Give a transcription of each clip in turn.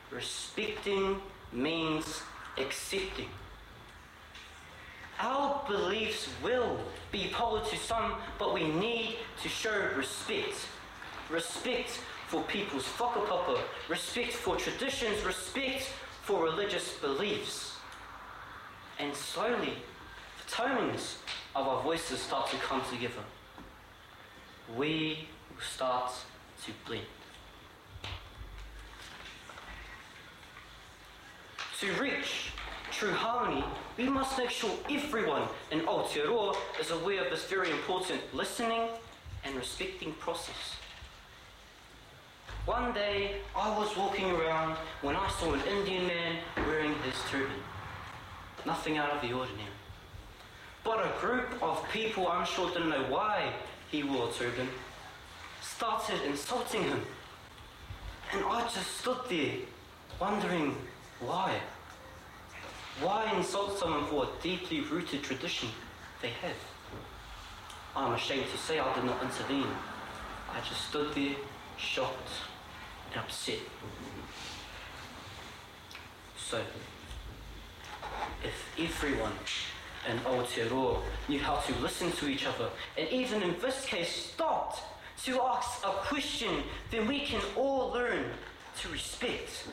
Respecting means accepting. Our beliefs will be polar to some, but we need to show respect. Respect for people's whakapapa, respect for traditions, respect for religious beliefs. And slowly, the tones of our voices start to come together. We will start to blend. To reach true harmony, we must make sure everyone in Aotearoa is aware of this very important listening and respecting process. One day, I was walking around when I saw an Indian man wearing his turban. Nothing out of the ordinary. But a group of people, I'm sure didn't know why he wore a turban, started insulting him. And I just stood there, wondering why. Why insult someone for a deeply rooted tradition they have? I'm ashamed to say I did not intervene. I just stood there, shocked and upset. So, if everyone in Aotearoa knew how to listen to each other, and even in this case stopped to ask a question, then we can all learn to respect.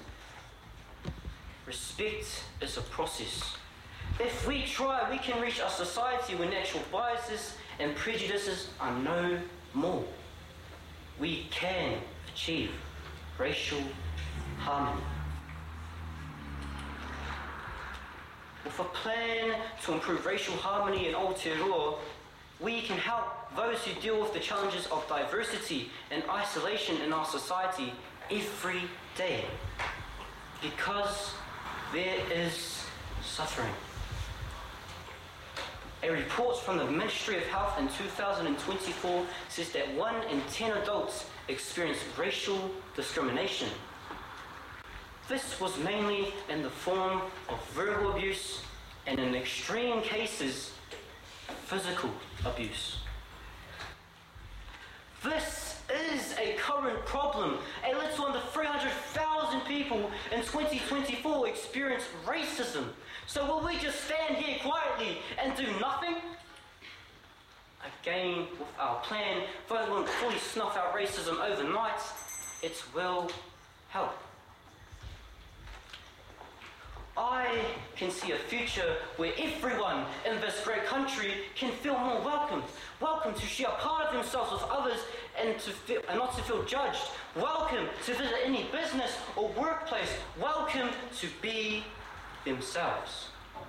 Respect is a process. If we try, we can reach a society where natural biases and prejudices are no more. We can achieve racial harmony. With a plan to improve racial harmony in Aotearoa, we can help those who deal with the challenges of diversity and isolation in our society every day. Because there is suffering. A report from the Ministry of Health in 2024 says that 1 in 10 adults experience racial discrimination. This was mainly in the form of verbal abuse and, in extreme cases, physical abuse. This is a current problem. A little under 300,000 people in 2024 experience racism. So will we just stand here quietly and do nothing? Again, with our plan, though we won't fully snuff out racism overnight, it will help. I can see a future where everyone in this great country can feel more welcomed. Welcome to share part of themselves with others and not to feel judged. Welcome to visit any business or workplace. Welcome to be themselves.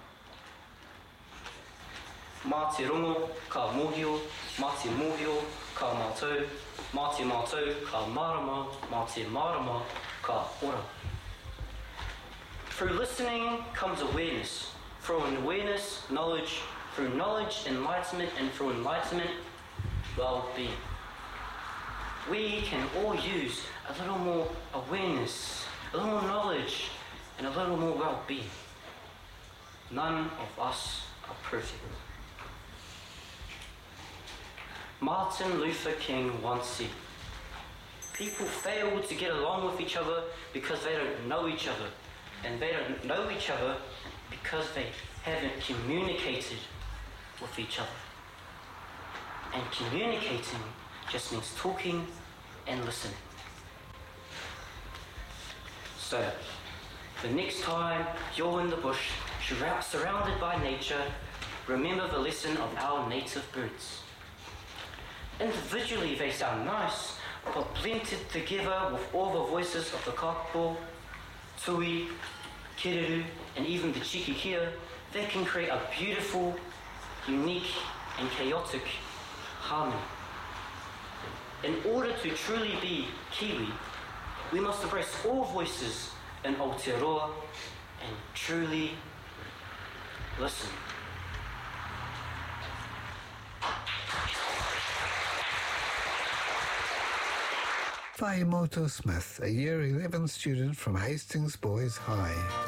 Mā te rongo ka mōhio, mā te mōhio ka mātou, mā te mātou ka marama, mā te marama ka ora. Through listening comes awareness. Through awareness, knowledge. Through knowledge, enlightenment. And through enlightenment, well-being. We can all use a little more awareness, a little more knowledge, and a little more well-being. None of us are perfect. Martin Luther King once said, people fail to get along with each other because they don't know each other. And they don't know each other because they haven't communicated with each other. And communicating just means talking and listening. So, the next time you're in the bush, surrounded by nature, remember the lesson of our native birds. Individually they sound nice, but blended together with all the voices of the kakapo, tui, kereru, and even the chikikia, they can create a beautiful, unique, and chaotic harmony. In order to truly be Kiwi, we must embrace all voices in Aotearoa and truly listen. Whaimoto Smith, a Year 11 student from Hastings Boys High.